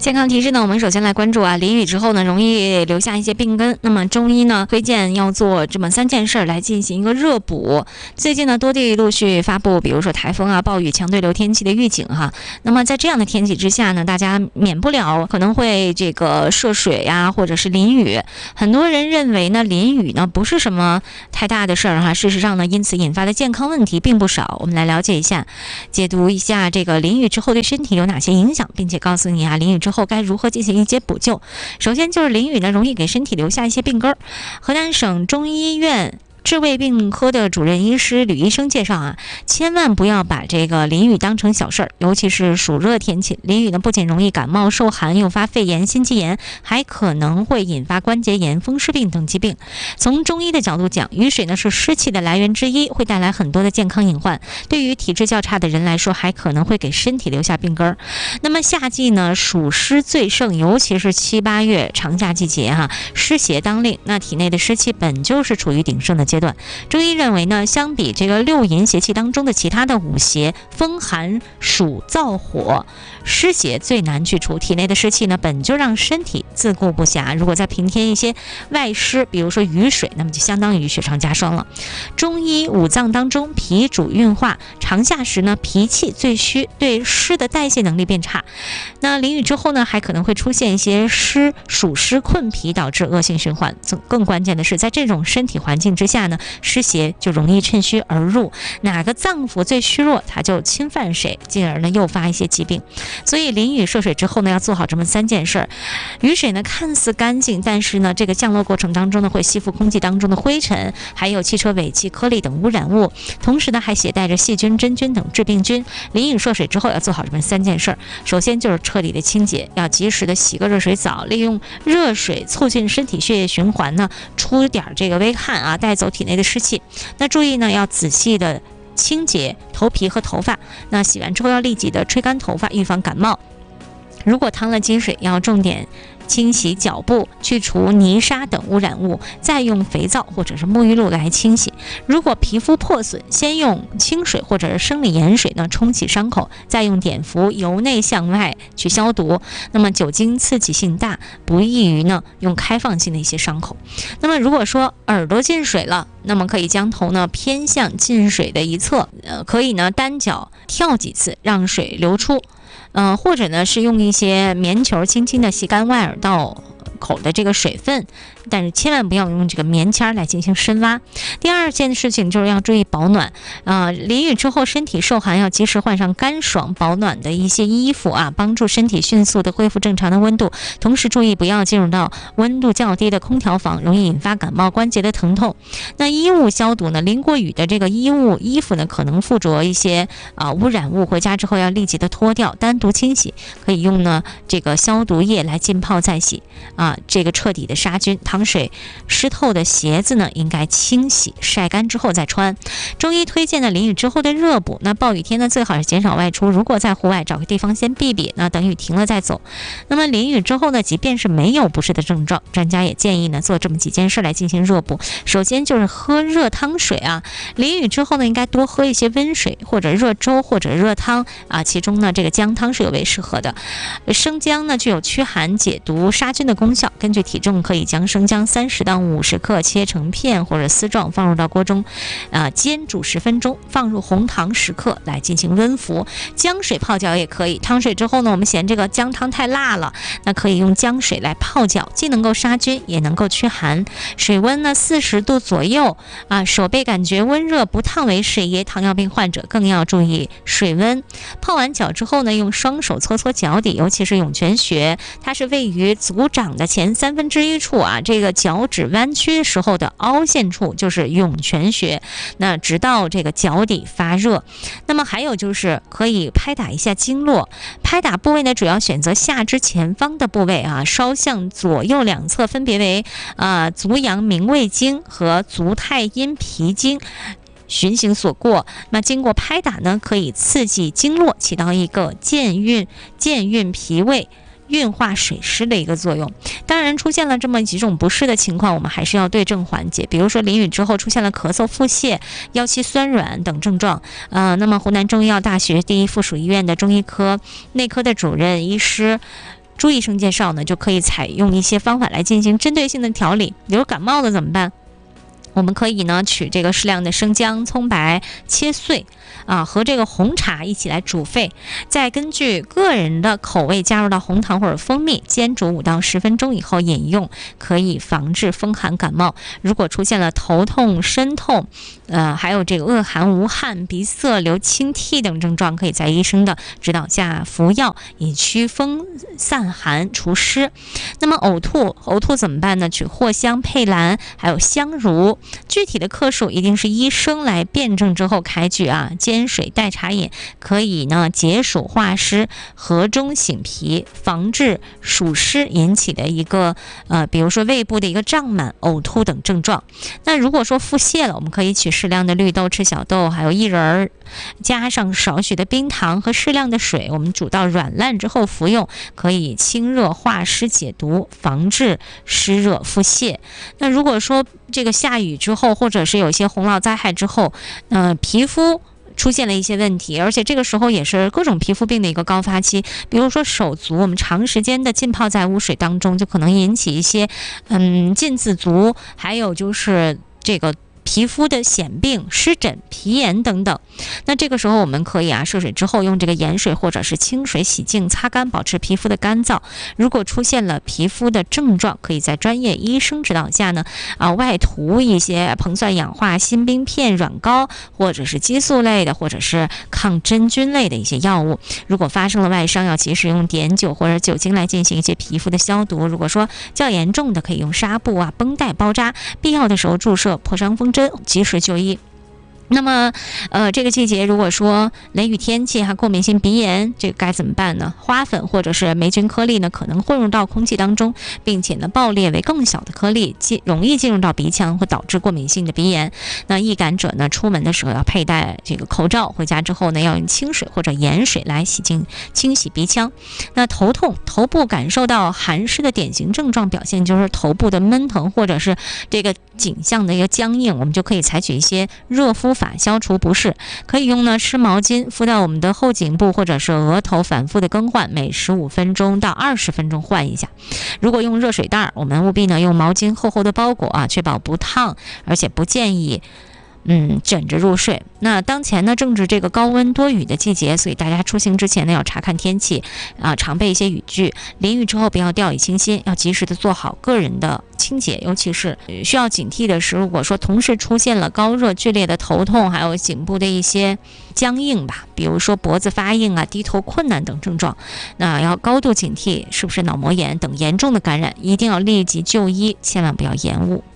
健康提示呢，我们首先来关注淋雨之后呢，容易留下一些病根。那么中医呢推荐要做这么3件事来进行一个热补。最近呢，多地陆续发布，比如说台风暴雨、强对流天气的预警哈。那么在这样的天气之下呢，大家免不了可能会这个涉水或者是淋雨。很多人认为呢，淋雨呢不是什么太大的事儿哈。事实上呢，因此引发的健康问题并不少。我们来了解一下，解读一下这个淋雨之后对身体有哪些影响，并且告诉你淋雨之后该如何进行一些补救。首先就是淋雨呢，容易给身体留下一些病根。河南省中医院治胃病科的主任医师吕医生介绍千万不要把这个淋雨当成小事儿，尤其是暑热天气，淋雨呢不仅容易感冒受寒，诱发肺炎、心肌炎，还可能会引发关节炎、风湿病等疾病。从中医的角度讲，雨水呢是湿气的来源之一，会带来很多的健康隐患。对于体质较差的人来说，还可能会给身体留下病根。那么夏季呢，暑湿最盛，尤其是7、8月长假季节湿邪当令，那体内的湿气本就是处于鼎盛的阶段。中医认为呢，相比这个6淫邪气当中的其他的5邪，风寒暑燥火湿邪最难去除。体内的湿气呢，本就让身体自顾不暇，如果再平添一些外湿，比如说雨水，那么就相当于雪上加霜了。中医五脏当中，脾主运化，长夏时呢，脾气最虚，对湿的代谢能力变差。那淋雨之后呢，还可能会出现一些暑湿困脾，导致恶性循环。更关键的是，在这种身体环境之下呢，湿邪就容易趁虚而入，哪个脏腑最虚弱，它就侵犯谁，进而呢诱发一些疾病。所以淋雨涉水之后呢，要做好这么3件事。雨水呢看似干净，但是呢这个降落过程当中呢，会吸附空气当中的灰尘，还有汽车尾气、颗粒等污染物，同时呢还携带着细菌、真菌等致病菌。淋雨涉水之后要做好这么3件事。首先就是彻底的清洁，要及时的洗个热水澡，利用热水促进身体血液循环呢，出点这个微汗带走体内的湿气。那注意呢，要仔细的清洁头皮和头发，那洗完之后要立即的吹干头发，预防感冒。如果淌了积水，要重点清洗脚部，去除泥沙等污染物，再用肥皂或者是沐浴露来清洗。如果皮肤破损，先用清水或者是生理盐水呢冲洗伤口，再用碘伏由内向外去消毒。那么酒精刺激性大，不宜于呢用开放性的一些伤口。那么如果说耳朵进水了，那么可以将头呢偏向进水的一侧，可以呢单脚跳几次，让水流出。或者呢是用一些棉球轻轻的吸干外耳道口的这个水分，但是千万不要用这个棉签来进行深挖。第二件事情就是要注意保暖淋雨之后身体受寒，要及时换上干爽保暖的一些衣服帮助身体迅速的恢复正常的温度。同时注意不要进入到温度较低的空调房，容易引发感冒、关节的疼痛。那衣物消毒呢，淋过雨的这个衣服呢可能附着一些污染物，回家之后要立即的脱掉，单独清洗。可以用呢这个消毒液来浸泡再洗这个彻底的杀菌。淌水湿透的鞋子呢应该清洗晒干之后再穿。中医推荐的淋雨之后的热补，那暴雨天呢最好是减少外出，如果在户外找个地方先避避，那等雨停了再走。那么淋雨之后呢，即便是没有不适的症状，专家也建议呢做这么几件事来进行热补。首先就是喝热汤水淋雨之后呢应该多喝一些温水或者热粥或者热汤其中呢这个姜汤是尤为适合的。生姜呢具有驱寒解毒杀菌的功效，根据体重可以将生姜30到50克切成片或者丝状，放入到锅中煎煮10分钟，放入红糖10克来进行温服。姜水泡脚也可以，汤水之后呢我们嫌这个姜汤太辣了，那可以用姜水来泡脚，既能够杀菌也能够驱寒。水温呢40度左右手背感觉温热不烫为适宜，糖尿病患者更要注意水温。泡完脚之后呢，用双手搓搓脚底，尤其是涌泉穴，它是位于足掌的前1/3处这个脚趾弯曲时候的凹陷处就是涌泉穴，那直到这个脚底发热。那么还有就是可以拍打一下经络，拍打部位呢主要选择下肢前方的部位稍向左右两侧，分别为足阳明胃经和足太阴脾经循行所过。那经过拍打呢，可以刺激经络，起到一个健运脾胃、运化水湿的一个作用。当然出现了这么几种不适的情况，我们还是要对症缓解。比如说淋雨之后出现了咳嗽、腹泻、腰膝酸软等症状，那么湖南中医药大学第一附属医院的中医科内科的主任医师注意声介绍呢，就可以采用一些方法来进行针对性的调理。比如感冒了怎么办？我们可以呢取这个适量的生姜、葱白切碎和这个红茶一起来煮沸，再根据个人的口味加入到红糖或者蜂蜜，煎煮5到10分钟以后饮用，可以防治风寒感冒。如果出现了头痛、身痛，还有这个恶寒无汗、鼻塞、流清涕等症状，可以在医生的指导下服药，以驱风散寒除湿。那么呕吐怎么办呢？取藿香、佩兰还有香茹，具体的克数一定是医生来辩证之后开具煎水代茶饮，可以呢解暑化湿、和中醒脾，防治暑湿引起的一个比如说胃部的一个胀满、呕吐等症状。那如果说腹泻了，我们可以取适量的绿豆、赤小豆还有薏仁，加上少许的冰糖和适量的水，我们煮到软烂之后服用，可以清热化湿解毒，防治湿热腹泻。那如果说这个下雨之后，或者是有一些洪涝灾害之后，皮肤出现了一些问题，而且这个时候也是各种皮肤病的一个高发期，比如说手足，我们长时间的浸泡在污水当中，就可能引起一些浸渍足，还有就是这个皮肤的癣病、湿疹、皮炎等等。那这个时候我们可以涉水之后用这个盐水或者是清水洗净擦干，保持皮肤的干燥。如果出现了皮肤的症状，可以在专业医生指导下呢外涂一些硼酸氧化锌冰片、软膏，或者是激素类的，或者是抗真菌类的一些药物。如果发生了外伤，要及时用碘酒或者酒精来进行一些皮肤的消毒。如果说较严重的，可以用纱布绷带包扎，必要的时候注射破伤风针，及时就医。那么这个季节如果说雷雨天气过敏性鼻炎，这个该怎么办呢？花粉或者是霉菌颗粒呢可能混入到空气当中，并且呢爆裂为更小的颗粒，容易进入到鼻腔，会导致过敏性的鼻炎。那易感者呢出门的时候要佩戴这个口罩，回家之后呢要用清水或者盐水来清洗鼻腔。那头痛，头部感受到寒湿的典型症状表现就是头部的闷疼或者是这个颈项的一个僵硬，我们就可以采取一些热敷法消除不适。可以用湿毛巾敷到我们的后颈部或者是额头，反复的更换，每15分钟到20分钟换一下。如果用热水袋，我们务必呢用毛巾厚厚的包裹确保不烫，而且不建议枕着入睡。那当前呢正值这个高温多雨的季节，所以大家出行之前呢要查看天气常备一些雨具。淋雨之后不要掉以轻心，要及时的做好个人的清洁。尤其是需要警惕的是，如果说同时出现了高热、剧烈的头痛，还有颈部的一些僵硬比如说脖子发硬低头困难等症状，那要高度警惕是不是脑膜炎等严重的感染，一定要立即就医，千万不要延误。